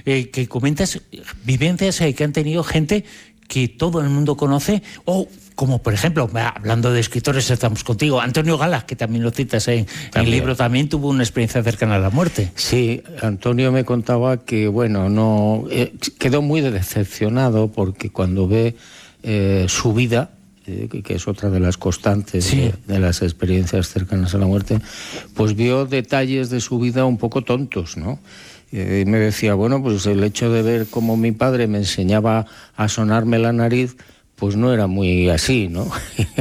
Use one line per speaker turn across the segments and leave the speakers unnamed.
que comentas vivencias que han tenido gente que todo el mundo conoce, o como por ejemplo, hablando de escritores, estamos contigo, Antonio Gala, que también lo citas en el libro, también tuvo una experiencia cercana a la muerte.
Sí, Antonio me contaba que, bueno, quedó muy decepcionado porque cuando ve su vida, que es otra de las constantes de las experiencias cercanas a la muerte, pues vio detalles de su vida un poco tontos, ¿no? Me decía, bueno, pues el hecho de ver cómo mi padre me enseñaba a sonarme la nariz, pues no era muy así, ¿no?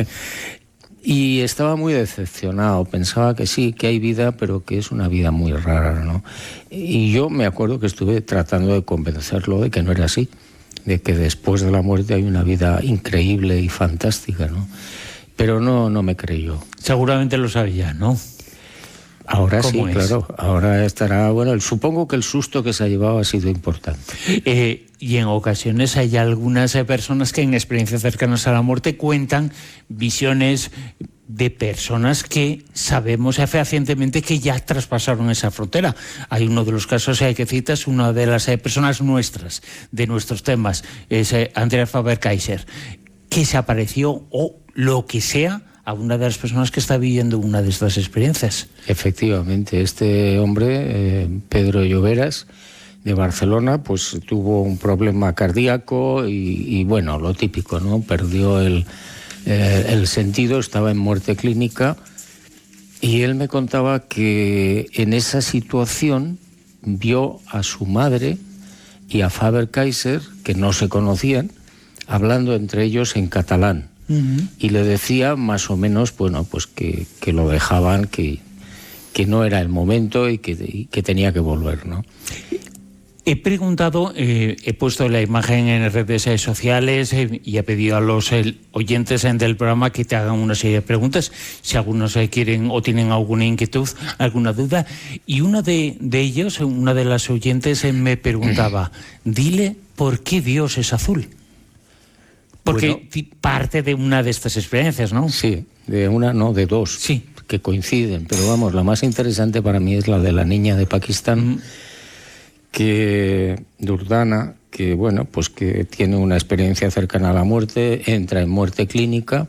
Y estaba muy decepcionado, pensaba que sí, que hay vida, pero que es una vida muy rara, ¿no? Y yo me acuerdo que estuve tratando de convencerlo de que no era así, de que después de la muerte hay una vida increíble y fantástica, ¿no? Pero no me creyó.
Seguramente lo sabía, ¿no?
Ahora sí, claro, ahora estará, bueno, supongo que el susto que se ha llevado ha sido importante.
Y en ocasiones hay algunas personas que en experiencias cercanas a la muerte cuentan visiones de personas que sabemos fehacientemente que ya traspasaron esa frontera. Hay uno de los casos que citas, una de las personas nuestras, de nuestros temas, es Andreas Faber-Kaiser, que se apareció o lo que sea a una de las personas que está viviendo una de estas experiencias.
Efectivamente, este hombre, Pedro Lloveras, de Barcelona, pues tuvo un problema cardíaco y bueno, lo típico, ¿no? Perdió el sentido, estaba en muerte clínica, y él me contaba que en esa situación vio a su madre y a Faber-Kaiser, que no se conocían, hablando entre ellos en catalán. Y le decía más o menos, bueno, pues que lo dejaban, que no era el momento y que tenía que volver, ¿no?
He preguntado, he puesto la imagen en redes sociales y he pedido a los oyentes del programa que te hagan una serie de preguntas, si algunos quieren o tienen alguna inquietud, alguna duda. Y uno de ellos, una de las oyentes, me preguntaba, dile por qué Dios es azul. Porque bueno, parte de una de estas experiencias, ¿no?
Sí, de una, no, de dos,
sí,
que coinciden. Pero vamos, la más interesante para mí es la de la niña de Pakistán, que Durdana, que bueno, pues que tiene una experiencia cercana a la muerte, entra en muerte clínica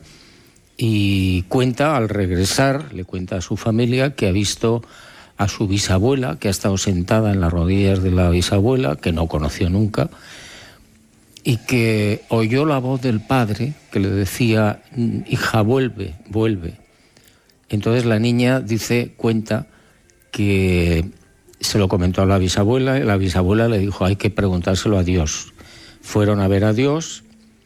y cuenta, al regresar, le cuenta a su familia que ha visto a su bisabuela, que ha estado sentada en las rodillas de la bisabuela, que no conoció nunca, y que oyó la voz del padre que le decía, hija, vuelve, vuelve. Entonces la niña cuenta que se lo comentó a la bisabuela, y la bisabuela le dijo, hay que preguntárselo a Dios. Fueron a ver a Dios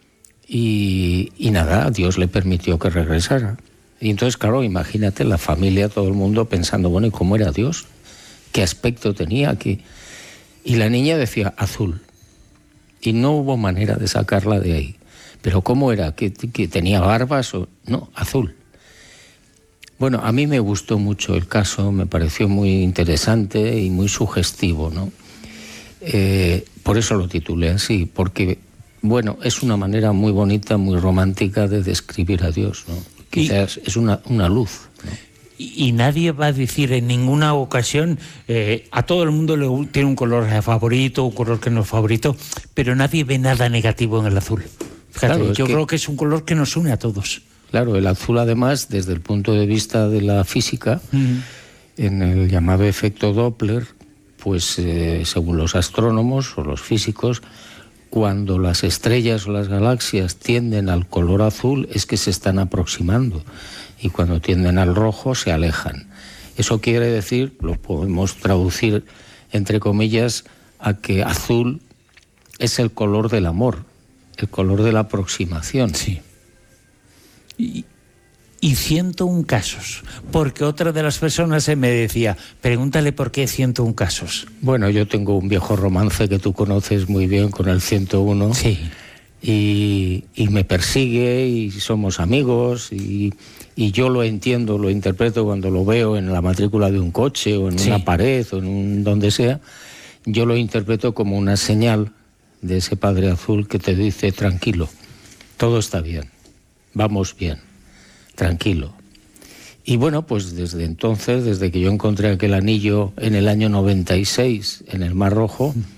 y nada, Dios le permitió que regresara. Y entonces, claro, imagínate la familia, todo el mundo pensando, bueno, ¿y cómo era Dios? ¿Qué aspecto tenía? Y la niña decía, azul. Y no hubo manera de sacarla de ahí. ¿Pero cómo era? ¿Que tenía barbas? No, azul. Bueno, a mí me gustó mucho el caso, me pareció muy interesante y muy sugestivo, ¿no? Por eso lo titulé así, porque, bueno, es una manera muy bonita, muy romántica de describir a Dios, ¿no? Quizás es una luz, ¿no?
Y nadie va a decir en ninguna ocasión, a todo el mundo le tiene un color favorito, un color que no es favorito, pero nadie ve nada negativo en el azul. Fíjate, claro, yo creo que es un color que nos une a todos.
Claro, el azul además, desde el punto de vista de la física, en el llamado efecto Doppler, pues según los astrónomos o los físicos, cuando las estrellas o las galaxias tienden al color azul es que se están aproximando, y cuando tienden al rojo se alejan. Eso quiere decir, lo podemos traducir entre comillas, a que azul es el color del amor, el color de la aproximación.
Sí. Y 101 casos, porque otra de las personas me decía, pregúntale por qué 101 casos.
Bueno, yo tengo un viejo romance que tú conoces muy bien con el 101.
Sí.
Y me persigue y somos amigos y yo lo entiendo, lo interpreto cuando lo veo en la matrícula de un coche o en una pared o en donde sea. Yo lo interpreto como una señal de ese Padre Azul que te dice, tranquilo, todo está bien, vamos bien, tranquilo. Y bueno, pues desde entonces, desde que yo encontré aquel anillo en el año 96 en el Mar Rojo,